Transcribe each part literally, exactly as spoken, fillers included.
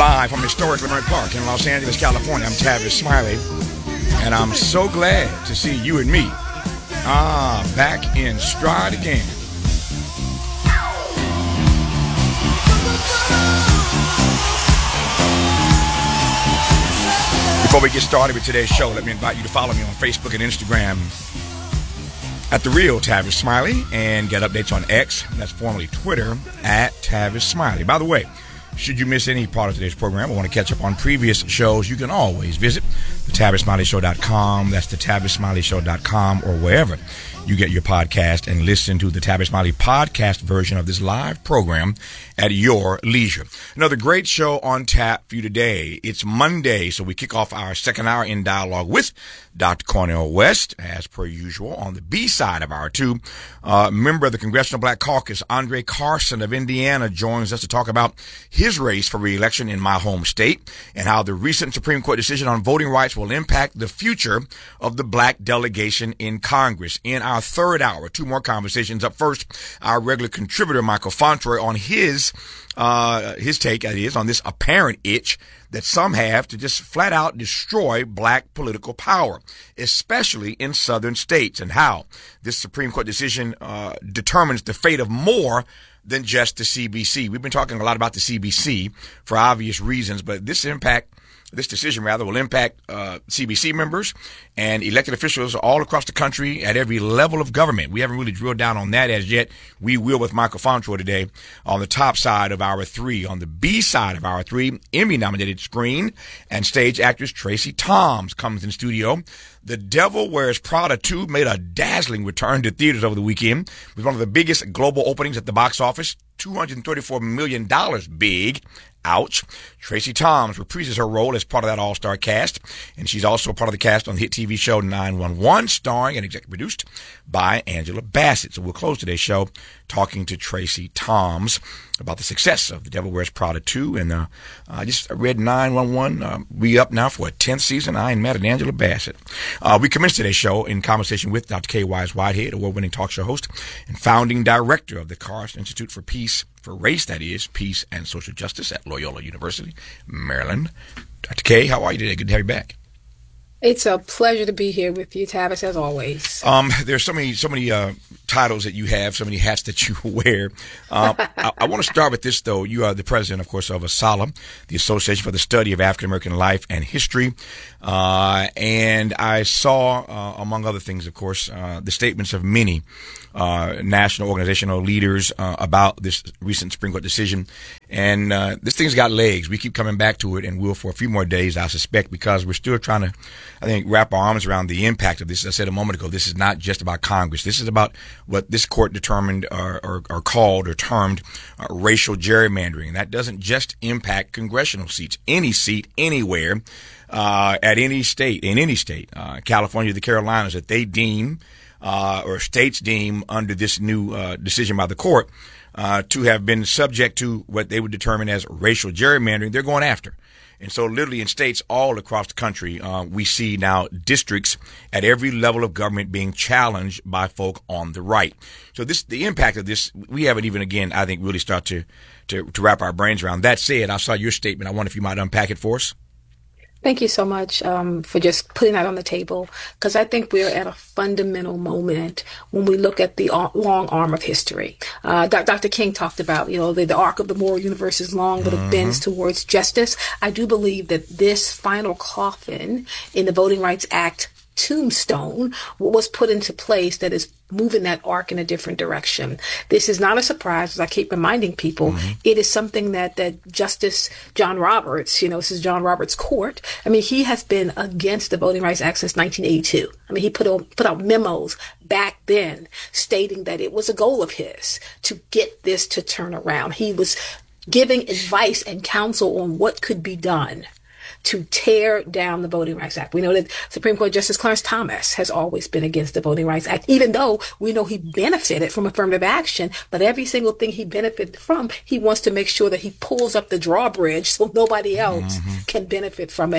Live from historic Leimert Park in Los Angeles, California. I'm Tavis Smiley, and I'm so glad to see you and me ah back in stride again. Before we get started with today's show, let me invite you to follow me on Facebook and Instagram at The Real Tavis Smiley, and get updates on X, that's formerly Twitter, at Tavis Smiley. By the way, should you miss any part of today's program or want to catch up on previous shows, you can always visit the tavis smiley show dot com. That's the tavis smiley show dot com, or wherever you get your podcast, and listen to the Tavis Smiley podcast version of this live program at your leisure. Another great show on tap for you today. It's Monday, so we kick off our second hour in dialogue with Doctor Cornel West, as per usual. On the B side of our two, uh, member of the Congressional Black Caucus, Andre Carson of Indiana, joins us to talk about his race for re-election in my home state and how the recent Supreme Court decision on voting rights will impact the future of the black delegation in Congress. In our third hour, two more conversations. Up first, our regular contributor, Michael Fontroy, on his uh his take, that is, on this apparent itch that some have to just flat out destroy black political power, especially in southern states, and how this Supreme Court decision uh determines the fate of more than just the C B C. We've been talking a lot about the C B C for obvious reasons, but this impact This decision, rather, will impact uh, C B C members and elected officials all across the country at every level of government. We haven't really drilled down on that as yet. We will with Michael Fontroy today on the top side of our three. On the B side of our three, Emmy-nominated screen and stage actress Tracie Thoms comes in studio. The Devil Wears Prada two made a dazzling return to theaters over the weekend with one of the biggest global openings at the box office, two hundred thirty-four million dollars big. Ouch. Tracie Thoms reprises her role as part of that all-star cast, and she's also part of the cast on the hit T V show nine one one, starring and executive produced by Angela Bassett. So we'll close today's show talking to Tracie Thoms about the success of The Devil Wears Prada two, and uh, I just read nine one one. Uh, we up now for a tenth season. I ain't mad at Angela Bassett. Uh, we commenced today's show in conversation with Doctor Kay Wise Whitehead, award-winning talk show host and founding director of the Carson Institute for Peace, for Race, that is, Peace and Social Justice at Loyola University, Maryland. Doctor Kay, how are you today? Good to have you back. It's a pleasure to be here with you, Tavis, as always. Um, there's so many, so many uh, titles that you have, so many hats that you wear. Um, I, I want to start with this, though. You are the president, of course, of ASALH, the Association for the Study of African American Life and History. Uh, and I saw, uh, among other things, of course, uh, the statements of many uh, national organizational leaders uh, about this recent Supreme Court decision. And uh, this thing's got legs. We keep coming back to it, and will for a few more days, I suspect, because we're still trying to, I think, wrap our arms around the impact of this. As I said a moment ago, this is not just about Congress. This is about what this court determined or, or, or called or termed uh, racial gerrymandering. That doesn't just impact congressional seats, any seat, anywhere, uh, at any state, in any state, uh, California, the Carolinas, that they deem, uh, or states deem under this new uh, decision by the court, uh, to have been subject to what they would determine as racial gerrymandering. They're going after. And so literally in states all across the country, uh, we see now districts at every level of government being challenged by folk on the right. So this, the impact of this, we haven't even, again, I think, really start to, to, to wrap our brains around. That said, I saw your statement. I wonder if you might unpack it for us. Thank you so much um, for just putting that on the table, because I think we're at a fundamental moment when we look at the long arm of history. Uh, Doctor King talked about, you know, the, the arc of the moral universe is long, but it mm-hmm. bends towards justice. I do believe that this final coffin in the Voting Rights Act tombstone was put into place that is moving that arc in a different direction. This is not a surprise, as I keep reminding people. Mm-hmm. It is something that, that Justice John Roberts, you know, this is John Roberts' court. I mean, he has been against the Voting Rights Act since nineteen eighty-two. I mean, he put out, put out memos back then stating that it was a goal of his to get this to turn around. He was giving advice and counsel on what could be done to tear down the Voting Rights Act. We know that Supreme Court Justice Clarence Thomas has always been against the Voting Rights Act, even though we know he benefited from affirmative action, but every single thing he benefited from, he wants to make sure that he pulls up the drawbridge so nobody else mm-hmm. can benefit from it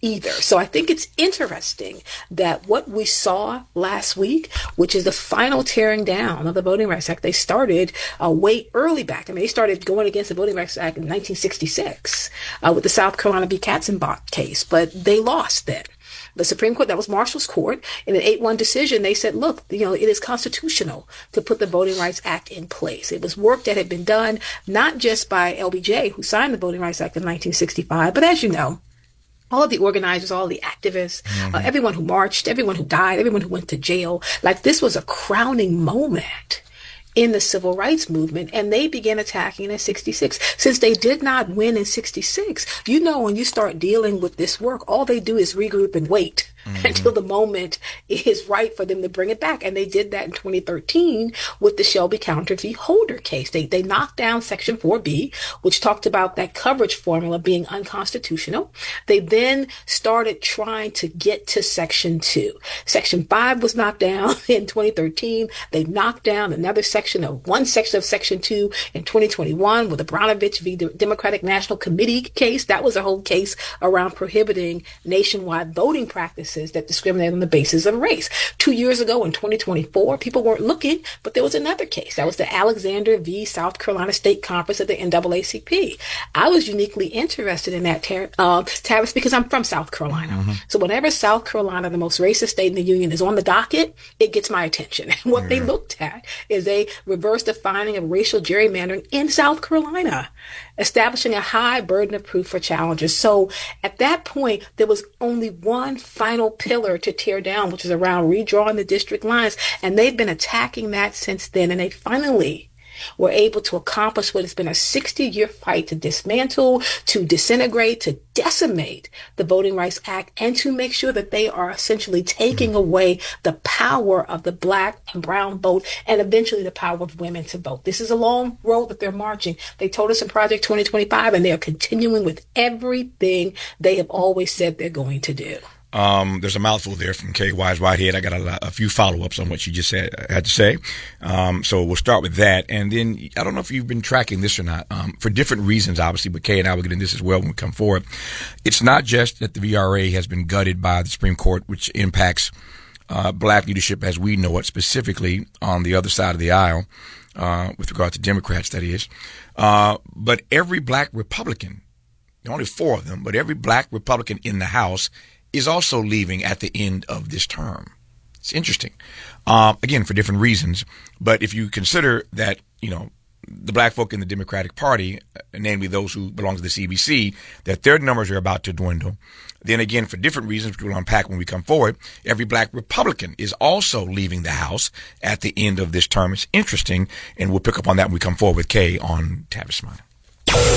either. So I think it's interesting that what we saw last week, which is the final tearing down of the Voting Rights Act, they started uh, way early back. I mean, they started going against the Voting Rights Act in nineteen sixty-six uh, with the South Carolina v. Katzenbach case, but they lost then. The Supreme Court, that was Marshall's court, in an eight one decision, they said, look, you know, it is constitutional to put the Voting Rights Act in place. It was work that had been done not just by L B J, who signed the Voting Rights Act in nineteen sixty-five, but as you know, all of the organizers, all the activists, mm-hmm. uh, everyone who marched, everyone who died, everyone who went to jail, like this was a crowning moment in the civil rights movement, and they began attacking in sixty-six. Since they did not win in sixty-six, you know, when you start dealing with this work, all they do is regroup and wait mm-hmm. until the moment is right for them to bring it back. And they did that in twenty thirteen with the Shelby County v. Holder case. They they knocked down Section four B, which talked about that coverage formula being unconstitutional. They then started trying to get to Section two. Section five was knocked down in twenty thirteen. They knocked down another section of one section of Section two in twenty twenty-one with the Brnovich v. Democratic National Committee case. That was a whole case around prohibiting nationwide voting practices that discriminate on the basis of race. Two years ago in twenty twenty-four, people weren't looking, but there was another case. That was the Alexander v. South Carolina State Conference of the N double A C P. I was uniquely interested in that, uh, Tavis, because I'm from South Carolina. Mm-hmm. So whenever South Carolina, the most racist state in the union, is on the docket, it gets my attention. And what mm-hmm. they looked at is they reversed the finding of racial gerrymandering in South Carolina, establishing a high burden of proof for challengers. So at that point, there was only one final pillar to tear down, which is around redrawing the district lines. And they've been attacking that since then. And they finally were able to accomplish what has been a sixty-year fight to dismantle, to disintegrate, to decimate the Voting Rights Act, and to make sure that they are essentially taking away the power of the black and brown vote, and eventually the power of women to vote. This is a long road that they're marching. They told us in Project twenty twenty-five, and they are continuing with everything they have always said they're going to do. Um, there's a mouthful there from Kay Wise Whitehead. I got a, a few follow-ups on what she just said, had to say. Um, so we'll start with that. And then I don't know if you've been tracking this or not, um, for different reasons, obviously, but Kay and I will get into this as well when we come forward. It's not just that the V R A has been gutted by the Supreme Court, which impacts uh, black leadership as we know it, specifically on the other side of the aisle, uh, with regard to Democrats, that is. Uh, but every black Republican, only four of them, but every black Republican in the House is also leaving at the end of this term. It's interesting. Um, again, for different reasons. But if you consider that, you know, the black folk in the Democratic Party, namely those who belong to the C B C, that their numbers are about to dwindle. Then again, for different reasons, which we'll unpack when we come forward, every black Republican is also leaving the House at the end of this term. It's interesting, and we'll pick up on that when we come forward with Kay on Tavis Smiley.